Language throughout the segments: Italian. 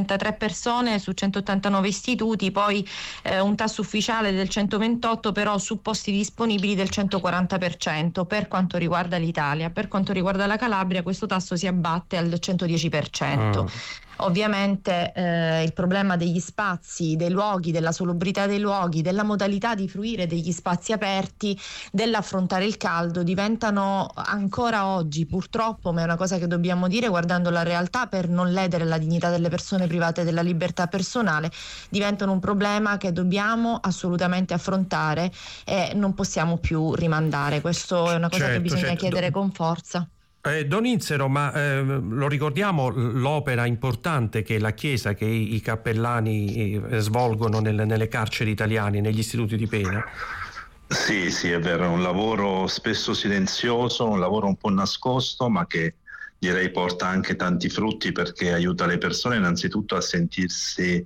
133 persone su 189 istituti, poi un tasso ufficiale del 128, però su posti disponibili del 140% per quanto riguarda l'Italia. Per quanto riguarda la Calabria questo tasso si abbatte al 110%. Ovviamente il problema degli spazi, dei luoghi, della salubrità dei luoghi, della modalità di fruire degli spazi aperti, dell'affrontare il caldo diventano ancora oggi, purtroppo, ma è una cosa che dobbiamo dire guardando la realtà per non ledere la dignità delle persone private della libertà personale, diventano un problema che dobbiamo assolutamente affrontare e non possiamo più rimandare. Questo è una cosa che bisogna chiedere con forza. Don Inzero, ma lo ricordiamo l'opera importante che la Chiesa, che i cappellani svolgono nelle carceri italiane, negli istituti di pena? Sì, è vero, è un lavoro spesso silenzioso, un lavoro un po' nascosto, ma che direi porta anche tanti frutti, perché aiuta le persone innanzitutto a sentirsi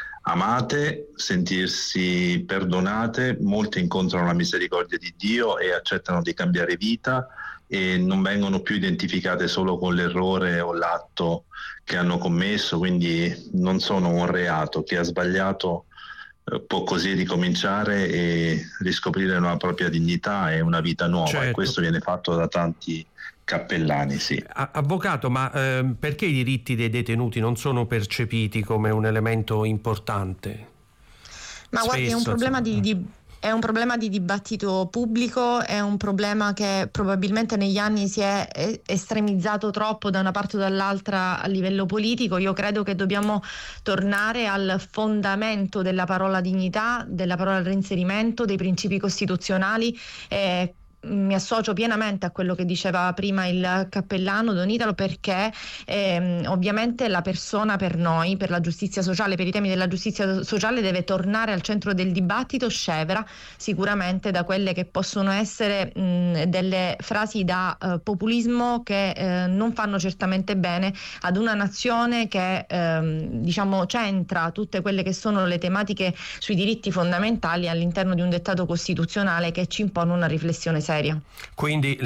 amate, sentirsi perdonate. Molte incontrano la misericordia di Dio e accettano di cambiare vita e non vengono più identificate solo con l'errore o l'atto che hanno commesso, quindi non sono un reato. Chi ha sbagliato può così ricominciare e riscoprire una propria dignità e una vita nuova. Certo. E questo viene fatto da tanti cappellani, sì. Avvocato, ma perché i diritti dei detenuti non sono percepiti come un elemento importante? Ma guardi, è un problema è un problema di dibattito pubblico, è un problema che probabilmente negli anni si è estremizzato troppo da una parte o dall'altra a livello politico. Io credo che dobbiamo tornare al fondamento della parola dignità, della parola reinserimento, dei principi costituzionali. Mi associo pienamente a quello che diceva prima il cappellano Don Italo, perché ovviamente la persona per noi, per la giustizia sociale, per i temi della giustizia sociale deve tornare al centro del dibattito, scevra sicuramente da quelle che possono essere delle frasi da populismo che non fanno certamente bene ad una nazione che centra tutte quelle che sono le tematiche sui diritti fondamentali all'interno di un dettato costituzionale che ci impone una riflessione seria. Quindi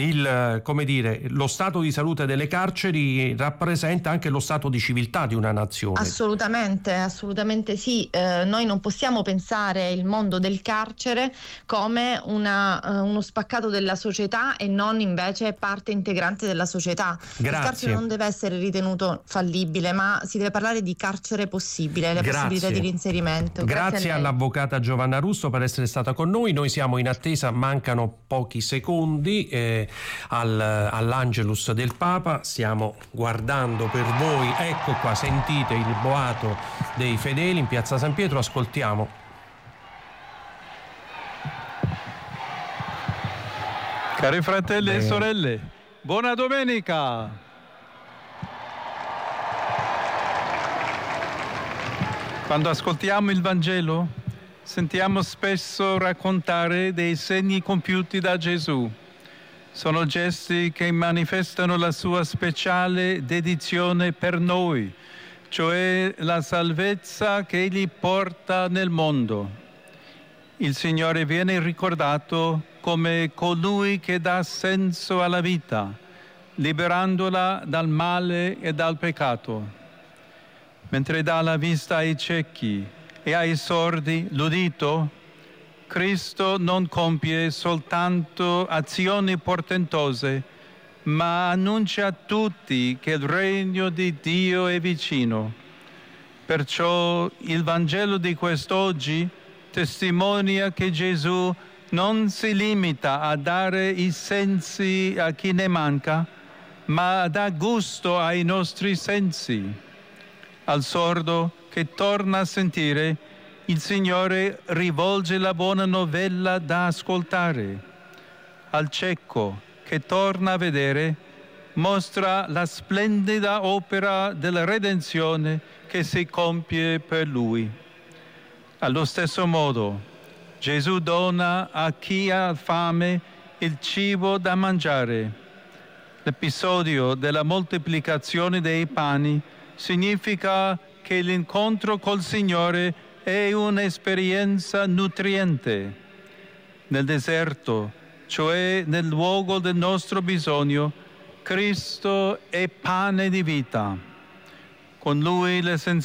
lo stato di salute delle carceri rappresenta anche lo stato di civiltà di una nazione. Assolutamente sì. Noi non possiamo pensare il mondo del carcere come uno spaccato della società e non invece parte integrante della società. Grazie. Il carcere non deve essere ritenuto fallibile, ma si deve parlare di carcere possibile, le possibilità di reinserimento. Grazie all'avvocata Giovanna Russo per essere stata con noi. Noi siamo in attesa, mancano pochi secondi all'Angelus del Papa. Stiamo guardando per voi, ecco qua, sentite il boato dei fedeli in piazza San Pietro. Ascoltiamo. Cari fratelli e sorelle, buona domenica! Quando ascoltiamo il Vangelo, sentiamo spesso raccontare dei segni compiuti da Gesù. Sono gesti che manifestano la sua speciale dedizione per noi, cioè la salvezza che egli porta nel mondo. Il Signore viene ricordato come colui che dà senso alla vita, liberandola dal male e dal peccato. Mentre dà la vista ai ciechi e ai sordi l'udito, Cristo non compie soltanto azioni portentose, ma annuncia a tutti che il regno di Dio è vicino. Perciò il Vangelo di quest'oggi testimonia che Gesù non si limita a dare i sensi a chi ne manca, ma dà gusto ai nostri sensi. Al sordo che torna a sentire, il Signore rivolge la buona novella da ascoltare. Al cieco che torna a vedere, mostra la splendida opera della redenzione che si compie per lui. Allo stesso modo, Gesù dona a chi ha fame il cibo da mangiare. L'episodio della moltiplicazione dei pani significa che l'incontro col Signore è un'esperienza nutriente. Nel deserto, cioè nel luogo del nostro bisogno, Cristo è pane di vita. Con Lui l'essenziale